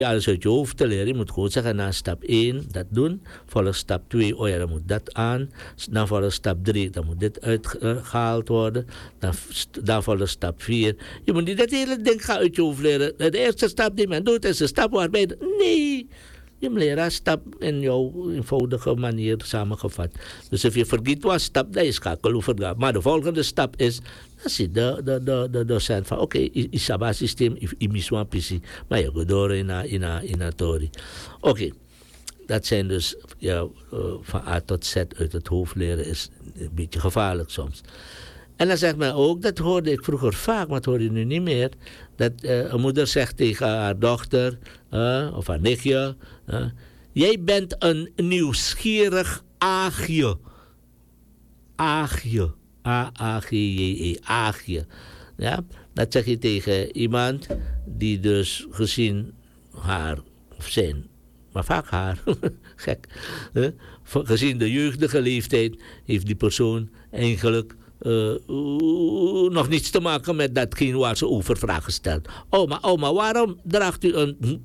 alles uit je hoofd te leren. Je moet gewoon zeggen, na stap 1 dat doen. Volgens stap 2, oh ja, dan moet dat aan. Dan volgens stap 3, dan moet dit uitgehaald worden. Dan volgens stap 4. Je moet niet dat hele ding gaan uit je hoofd leren. De eerste stap die men doet is een stap waarbij... Nee! Je moet leren stap in jouw eenvoudige manier samengevat. Dus als je vergeet wat stap, dan is schakel over. Maar de volgende stap is... Dan ziet de docent van... Oké, is het systeem, ik mis een PC. Maar je gaat door in een tori. Oké. Dat zijn dus... Ja, van A tot Z uit het hoofd leren is een beetje gevaarlijk soms. En dan zegt men ook... Dat hoorde ik vroeger vaak, maar dat hoor je nu niet meer... Dat een moeder zegt tegen haar dochter... of haar nichtje... jij bent een nieuwsgierig aagje. Aagje. A-A-G-J-E. Aagje. Ja? Dat zeg je tegen iemand die dus gezien haar of zijn, maar vaak haar, gek, gezien de jeugdige leeftijd heeft die persoon eigenlijk nog niets te maken met datgene waar ze over vragen stelt. Oma, waarom draagt u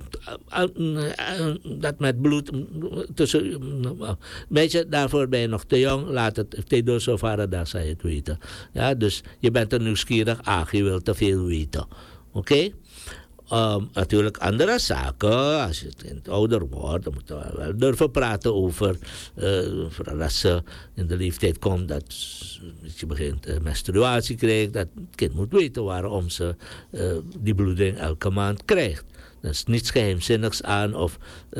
dat met bloed tussen... Meisje, daarvoor ben je nog te jong. Laat het, door zo varen, daar zou je het weten. Ja, dus je bent er nieuwsgierig. Je wilt te veel weten. Oké? Natuurlijk andere zaken. Als je kind ouder wordt, dan moet je wel durven praten over. Vooral als ze in de leeftijd komt dat je begint menstruatie krijgt. Dat het kind moet weten waarom ze die bloeding elke maand krijgt. Er is niets geheimzinnigs aan of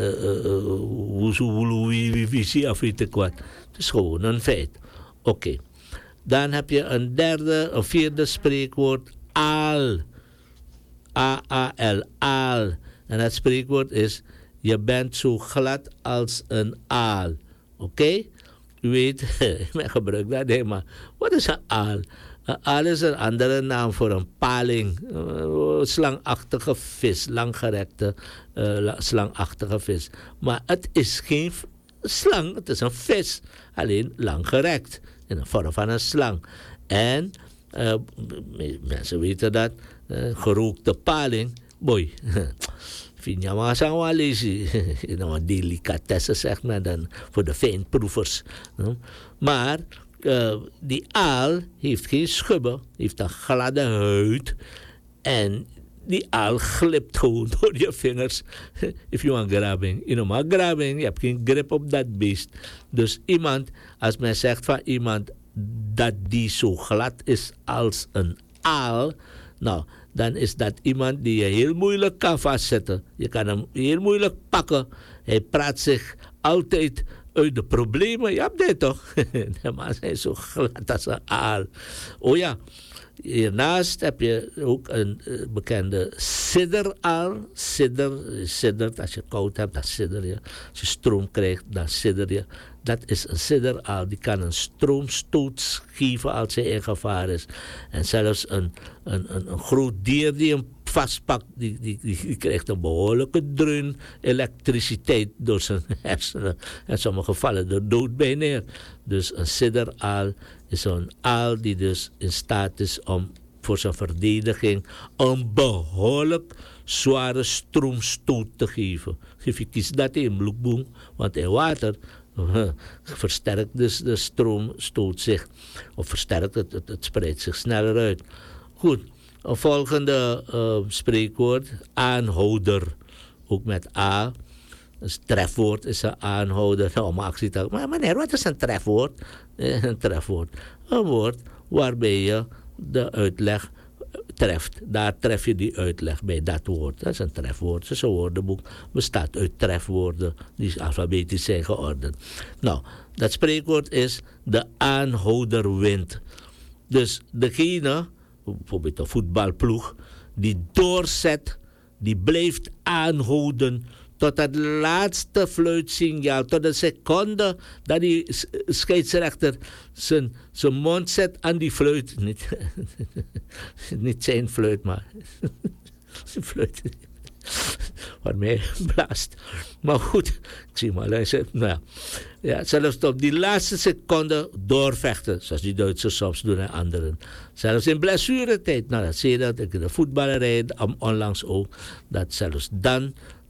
wie of weet ik wat. Het is gewoon een feit. Oké. Dan heb je een vierde spreekwoord. Aal. A-A-L, aal. En het spreekwoord is, je bent zo glad als een aal. Oké? U weet, ik gebruik dat niet, maar wat is een aal? Een aal is een andere naam voor een paling. Slangachtige vis, langgerekte slangachtige vis. Maar het is geen slang, het is een vis. Alleen langgerekt, in de vorm van een slang. En mensen weten dat. Gerookte paling, boy. Vind je maar zo wel lazy. Een delicatesse zegt men dan voor de fijnproevers. Maar die aal heeft geen schubben, heeft een gladde huid en die aal glipt gewoon door je vingers. If you want grabbing. Je hebt geen grip op dat beest. Dus iemand, als men zegt van iemand dat die zo glad is als een aal, nou, dan is dat iemand die je heel moeilijk kan vastzetten. Je kan hem heel moeilijk pakken. Hij praat zich altijd uit de problemen. Ja, dit toch? De man is zo glad als een aal. Oh ja, hiernaast heb je ook een bekende sidderaal. Siddert, als je koud hebt, dan sidder je. Als je stroom krijgt, dan sidder je. Dat is een sidderaal. Die kan een stroomstoot geven als hij in gevaar is. En zelfs een groot dier die hem vastpakt, die krijgt een behoorlijke dreun elektriciteit door zijn hersenen. In sommige gevallen er dood bij neer. Dus een sidderaal is een aal die dus in staat is om voor zijn verdediging een behoorlijk zware stroomstoot te geven. Geef je kies dat in bloedboom, want in water versterkt dus de stroomstoot zich. Of versterkt het spreidt zich sneller uit. Goed, een volgende spreekwoord. Aanhouder. Ook met A. Een trefwoord is een aanhouder. Nou, maar meneer, wat is een trefwoord? Een trefwoord. Een woord waarbij je de uitleg treft. Daar tref je die uitleg bij dat woord. Dat is een trefwoord. Zo'n woordenboek bestaat uit trefwoorden die alfabetisch zijn geordend. Nou, dat spreekwoord is de aanhouder wint. Dus degene, bijvoorbeeld een voetbalploeg, die doorzet, die blijft aanhouden tot het laatste fluitsignaal, tot de seconde dat die scheidsrechter zijn mond zet aan die fluit. Niet zijn fluit, maar zijn fluit. Waarmee hij blaast. Maar goed, ik zie maar luisteren. Nou ja, zelfs op die laatste seconde doorvechten, zoals die Duitsers soms doen en anderen. Zelfs in blessuretijd, nou dat zie je dat, in de voetballerij onlangs ook, dat zelfs dan